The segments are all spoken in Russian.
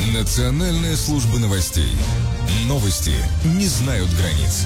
Национальная служба новостей. Новости не знают границ.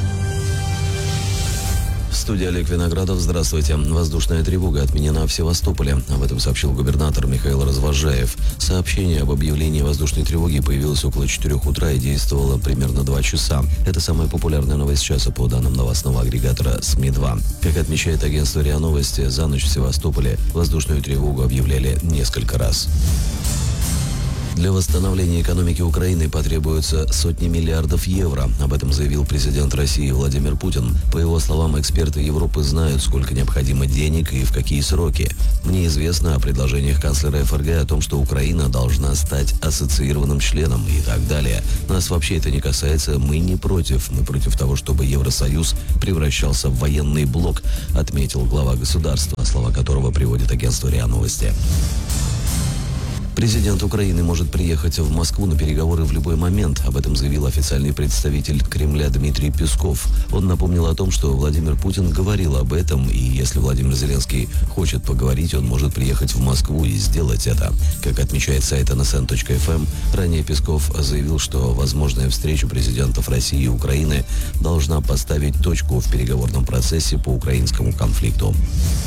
В студии Олег Виноградов. Здравствуйте. Воздушная тревога отменена в Севастополе. Об этом сообщил губернатор Михаил Развожаев. Сообщение об объявлении воздушной тревоги появилось около 4 утра и действовало примерно 2 часа. Это самая популярная новость часа по данным новостного агрегатора СМИ-2. Как отмечает агентство РИА Новости, за ночь в Севастополе воздушную тревогу объявляли несколько раз. Для восстановления экономики Украины потребуется сотни миллиардов евро. Об этом заявил президент России Владимир Путин. По его словам, эксперты Европы знают, сколько необходимо денег и в какие сроки. Мне известно о предложениях канцлера ФРГ о том, что Украина должна стать ассоциированным членом и так далее. Нас вообще это не касается, мы не против. Мы против того, чтобы Евросоюз превращался в военный блок, отметил глава государства, слова которого приводит агентство РИА Новости. Президент Украины может приехать в Москву на переговоры в любой момент. Об этом заявил официальный представитель Кремля Дмитрий Песков. Он напомнил о том, что Владимир Путин говорил об этом, и если Владимир Зеленский хочет поговорить, он может приехать в Москву и сделать это. Как отмечает сайт nsn.fm, ранее Песков заявил, что возможная встреча президентов России и Украины должна поставить точку в переговорном процессе по украинскому конфликту.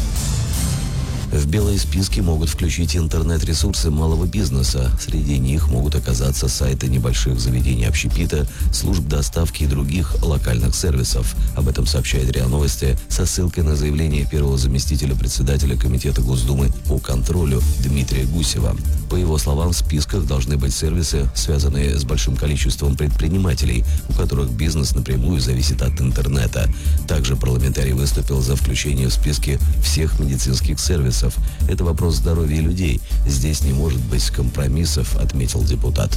В белые списки могут включить интернет-ресурсы малого бизнеса. Среди них могут оказаться сайты небольших заведений общепита, служб доставки и других локальных сервисов. Об этом сообщает РИА Новости со ссылкой на заявление первого заместителя председателя Комитета Госдумы по контролю Дмитрия Гусева. По его словам, в списках должны быть сервисы, связанные с большим количеством предпринимателей, у которых бизнес напрямую зависит от интернета. Также парламентарий выступил за включение в списки всех медицинских сервисов. Это вопрос здоровья людей. Здесь не может быть компромиссов, отметил депутат.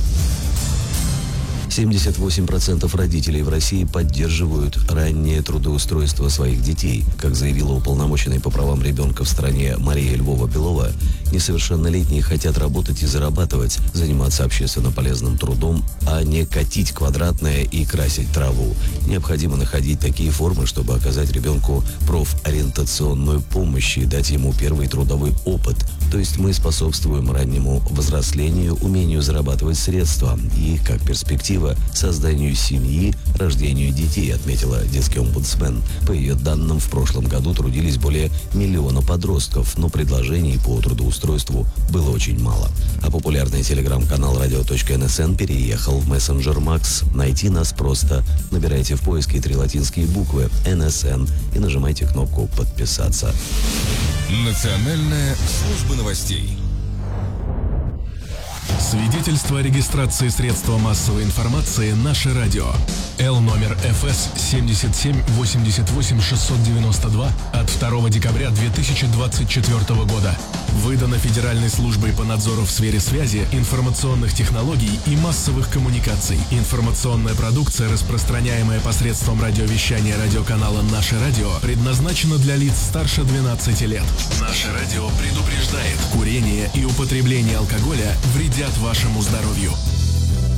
78% родителей в России поддерживают раннее трудоустройство своих детей. Как заявила уполномоченная по правам ребенка в стране Мария Львова-Белова, несовершеннолетние хотят работать и зарабатывать, заниматься общественно полезным трудом, а не катить квадратное и красить траву. Необходимо находить такие формы, чтобы оказать ребенку профориентационную помощь и дать ему первый трудовой опыт. То есть мы способствуем раннему взрослению, умению зарабатывать средства и, как перспектива, созданию семьи, рождению детей, отметила детский омбудсмен. По ее данным, в прошлом году трудились более 1 миллиона подростков, но предложений по трудоустройству было очень мало. А популярный телеграм-канал radio.nsn переехал в мессенджер Max. Найти нас просто. Набирайте в поиске 3 латинские буквы NSN и нажимайте кнопку «Подписаться». Национальная служба новостей. Свидетельство о регистрации средства массовой информации «Наше радио». Л номер ФС 77-88-692 от 2 декабря 2024 года. Выдано Федеральной службой по надзору в сфере связи, информационных технологий и массовых коммуникаций. Информационная продукция, распространяемая посредством радиовещания радиоканала «Наше радио», предназначена для лиц старше 12 лет. «Наше радио» предупреждает: курение и употребление алкоголя вредят вашему здоровью.